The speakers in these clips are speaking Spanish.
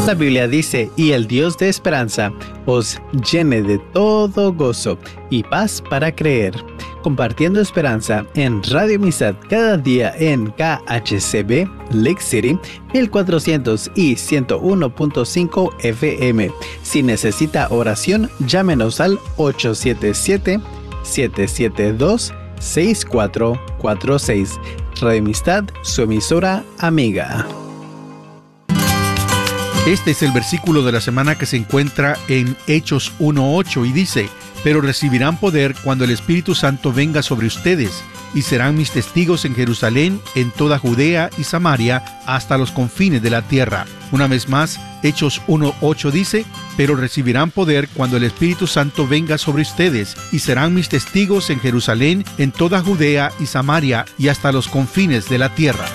La Biblia dice, y el Dios de esperanza os llene de todo gozo y paz para creer. Compartiendo esperanza en Radio Amistad cada día en KHCB, Lake City, 1400 y 101.5 FM. Si necesita oración, llámenos al 877-772-6446. Radio Amistad, su emisora amiga. Este es el versículo de la semana que se encuentra en Hechos 1:8 y dice: pero recibirán poder cuando el Espíritu Santo venga sobre ustedes, y serán mis testigos en Jerusalén, en toda Judea y Samaria, hasta los confines de la tierra. Una vez más, Hechos 1:8 dice: pero recibirán poder cuando el Espíritu Santo venga sobre ustedes, y serán mis testigos en Jerusalén, en toda Judea y Samaria, y hasta los confines de la tierra.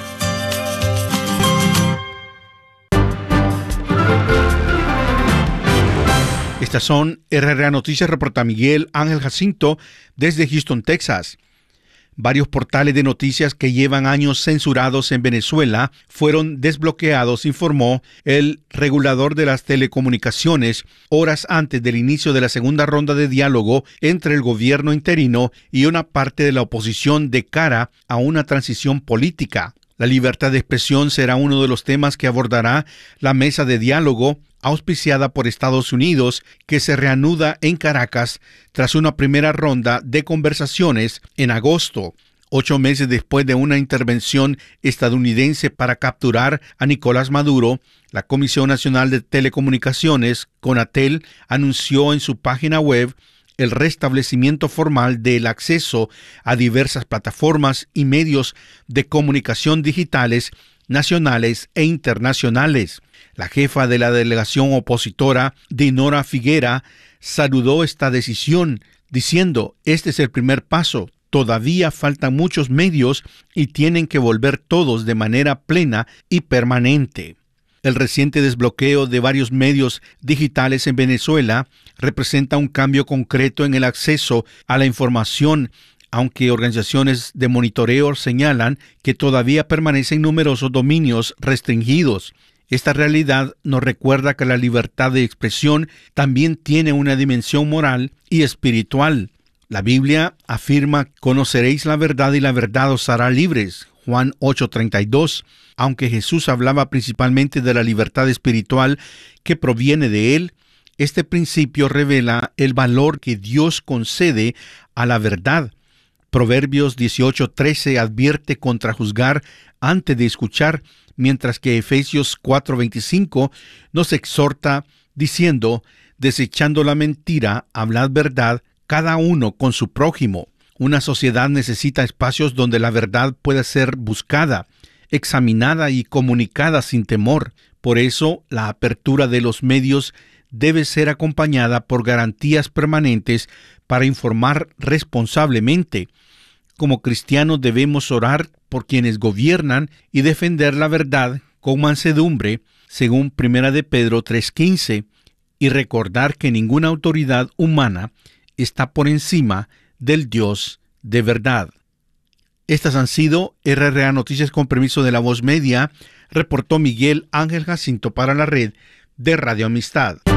Estas son RRA Noticias, reporta Miguel Ángel Jacinto desde Houston, Texas. Varios portales de noticias que llevan años censurados en Venezuela fueron desbloqueados, informó el regulador de las telecomunicaciones horas antes del inicio de la segunda ronda de diálogo entre el gobierno interino y una parte de la oposición de cara a una transición política. La libertad de expresión será uno de los temas que abordará la mesa de diálogo auspiciada por Estados Unidos, que se reanuda en Caracas tras una primera ronda de conversaciones en agosto, 8 meses después de una intervención estadounidense para capturar a Nicolás Maduro. La Comisión Nacional de Telecomunicaciones, CONATEL, anunció en su página web el restablecimiento formal del acceso a diversas plataformas y medios de comunicación digitales nacionales e internacionales. La jefa de la delegación opositora, Dinora Figuera, saludó esta decisión, diciendo: este es el primer paso, todavía faltan muchos medios y tienen que volver todos de manera plena y permanente. El reciente desbloqueo de varios medios digitales en Venezuela representa un cambio concreto en el acceso a la información, aunque organizaciones de monitoreo señalan que todavía permanecen numerosos dominios restringidos. Esta realidad nos recuerda que la libertad de expresión también tiene una dimensión moral y espiritual. La Biblia afirma: conoceréis la verdad y la verdad os hará libres. Juan 8:32. Aunque Jesús hablaba principalmente de la libertad espiritual que proviene de Él, este principio revela el valor que Dios concede a la verdad. Proverbios 18:13 advierte contra juzgar antes de escuchar, mientras que Efesios 4:25 nos exhorta diciendo: desechando la mentira, hablad verdad, cada uno con su prójimo. Una sociedad necesita espacios donde la verdad pueda ser buscada, examinada y comunicada sin temor. Por eso, la apertura de los medios debe ser acompañada por garantías permanentes para informar responsablemente. Como cristianos debemos orar por quienes gobiernan y defender la verdad con mansedumbre, según 1 de Pedro 3:15, y recordar que ninguna autoridad humana está por encima del Dios de verdad. Estas han sido RRA Noticias con permiso de La Voz Media, reportó Miguel Ángel Jacinto para la red de Radio Amistad.